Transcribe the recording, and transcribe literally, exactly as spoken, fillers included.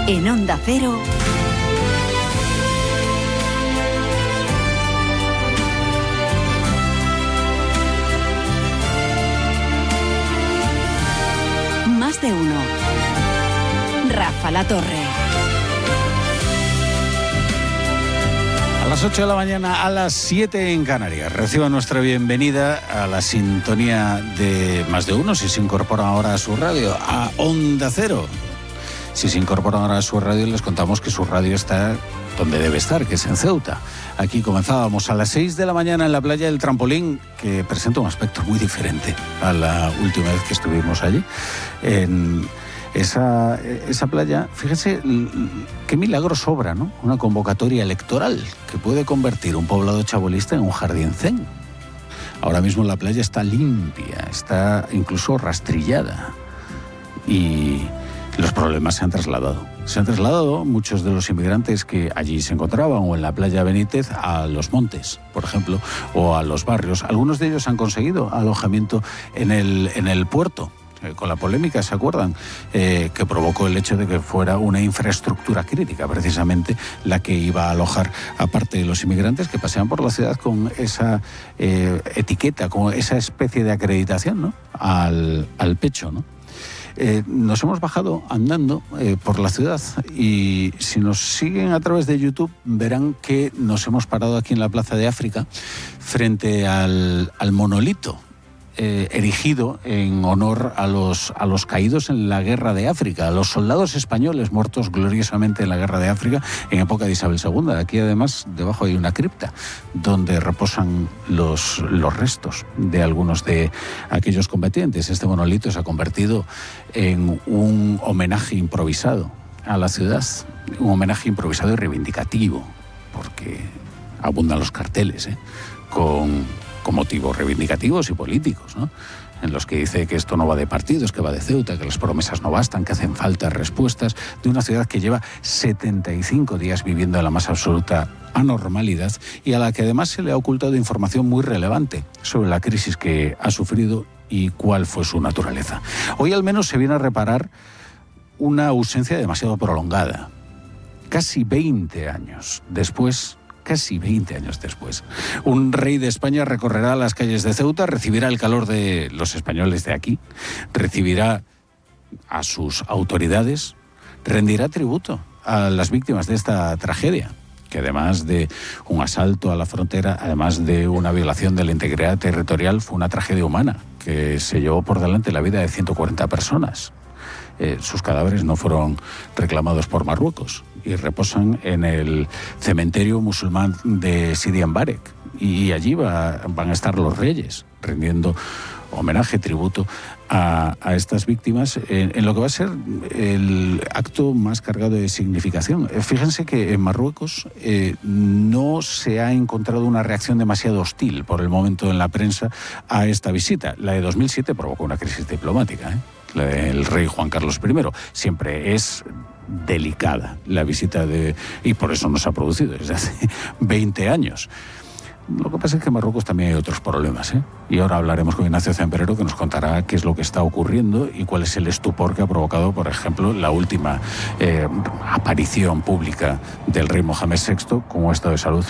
En Onda Cero, Más de Uno. Rafa La Torre. A las ocho de la mañana, a las siete en Canarias. Reciba nuestra bienvenida a la sintonía de Más de Uno, si se incorpora ahora a su radio, a Onda Cero. Si se incorporan ahora a su radio, les contamos que su radio está donde debe estar, que es en Ceuta. Aquí comenzábamos a las seis de la mañana en la playa del Trampolín, que presenta un aspecto muy diferente a la última vez que estuvimos allí. En esa, esa playa, fíjense qué milagro sobra, ¿no? Una convocatoria electoral que puede convertir un poblado chabolista en un jardín zen. Ahora mismo la playa está limpia, está incluso rastrillada. Y los problemas se han trasladado. Se han trasladado muchos de los inmigrantes que allí se encontraban o en la playa Benítez a los montes, por ejemplo, o a los barrios. Algunos de ellos han conseguido alojamiento en el, en el puerto, eh, con la polémica, ¿se acuerdan? Eh, que provocó el hecho de que fuera una infraestructura crítica, precisamente la que iba a alojar a parte de los inmigrantes que pasean por la ciudad con esa eh, etiqueta, con esa especie de acreditación, ¿no? al, al pecho, ¿no? Eh, nos hemos bajado andando eh, por la ciudad y si nos siguen a través de YouTube verán que nos hemos parado aquí en la Plaza de África frente al, al monolito eh, erigido en honor a los, a los caídos en la Guerra de África, a los soldados españoles muertos gloriosamente en la Guerra de África en época de Isabel segunda. Aquí además debajo hay una cripta donde reposan los, los restos de algunos de aquellos combatientes. Este monolito se ha convertido en un homenaje improvisado a la ciudad, un homenaje improvisado y reivindicativo, porque abundan los carteles ¿eh? con, con motivos reivindicativos y políticos, ¿no? En los que dice que esto no va de partidos, que va de Ceuta, que las promesas no bastan, que hacen falta respuestas de una ciudad que lleva setenta y cinco días viviendo en la más absoluta anormalidad y a la que además se le ha ocultado información muy relevante sobre la crisis que ha sufrido y cuál fue su naturaleza. Hoy al menos se viene a reparar una ausencia demasiado prolongada. Casi veinte años después, casi veinte años después, un rey de España recorrerá las calles de Ceuta, recibirá el calor de los españoles de aquí, recibirá a sus autoridades, rendirá tributo a las víctimas de esta tragedia, que además de un asalto a la frontera, además de una violación de la integridad territorial, fue una tragedia humana que se llevó por delante la vida de ciento cuarenta personas. Eh, sus cadáveres no fueron reclamados por Marruecos y reposan en el cementerio musulmán de Sidi Mbarek. Y allí va, van a estar los reyes rindiendo homenaje, tributo a, a estas víctimas en, en lo que va a ser el acto más cargado de significación. Fíjense que en Marruecos eh, no se ha encontrado una reacción demasiado hostil por el momento en la prensa a esta visita. La de dos mil siete provocó una crisis diplomática, ¿eh? La del rey Juan Carlos primero. Siempre es delicada la visita de... y por eso no se ha producido desde hace veinte años. Lo que pasa es que en Marruecos también hay otros problemas, ¿eh? Y ahora hablaremos con Ignacio Zemperero, que nos contará qué es lo que está ocurriendo y cuál es el estupor que ha provocado, por ejemplo, la última eh, aparición pública del rey Mohamed sexto con un estado de salud